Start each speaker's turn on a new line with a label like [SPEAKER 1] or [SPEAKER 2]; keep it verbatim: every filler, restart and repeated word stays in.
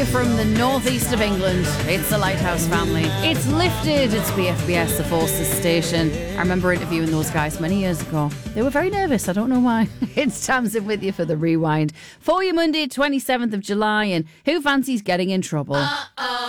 [SPEAKER 1] way from the northeast of England. It's the Lighthouse Family. It's Lifted. It's B F B S, the Forces station. I remember interviewing those guys many years ago. They were very nervous. I don't know why. It's Tamsin with you for the rewind. For you Monday, twenty-seventh of July. And who fancies getting in trouble? Uh-oh.